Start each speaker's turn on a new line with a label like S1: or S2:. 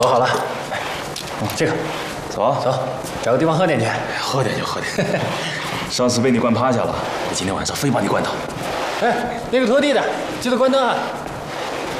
S1: 走好了，这个，
S2: 走
S1: 走，找个地方喝点去。
S2: 喝点就喝点。上次被你灌趴下了，我今天晚上非把你灌倒。
S1: 哎，那个拖地的，记得关灯啊。